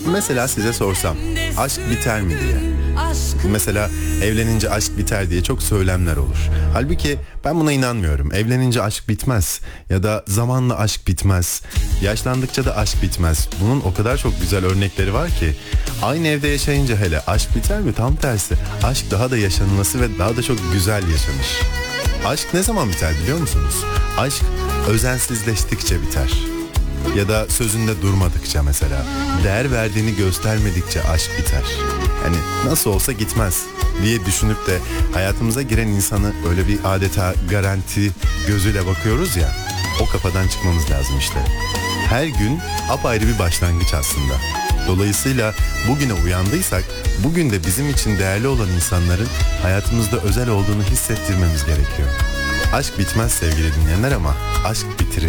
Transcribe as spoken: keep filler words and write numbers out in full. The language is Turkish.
Mesela size sorsam aşk biter mi diye. Mesela evlenince aşk biter diye çok söylemler olur. Halbuki ben buna inanmıyorum. Evlenince aşk bitmez ya da zamanla aşk bitmez. Yaşlandıkça da aşk bitmez. Bunun o kadar çok güzel örnekleri var ki. Aynı evde yaşayınca hele aşk biter mi? Tam tersi. Aşk daha da yaşanılması ve daha da çok güzel yaşanır. Aşk ne zaman biter biliyor musunuz? Aşk özensizleştikçe biter. Ya da sözünde durmadıkça mesela. Değer verdiğini göstermedikçe aşk biter. Yani nasıl olsa gitmez diye düşünüp de hayatımıza giren insanı öyle bir adeta garanti gözüyle bakıyoruz ya. O kafadan çıkmamız lazım işte. Her gün apayrı bir başlangıç aslında. Dolayısıyla bugüne uyandıysak bugün de bizim için değerli olan insanların hayatımızda özel olduğunu hissettirmemiz gerekiyor. Aşk bitmez sevgili dinleyenler ama aşk bitirir.